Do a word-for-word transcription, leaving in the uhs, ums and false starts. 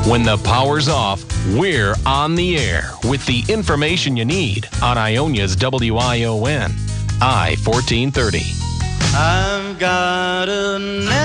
When the power's off, we're on the air with the information you need on Ionia's W I O N, I fourteen thirty. I've got a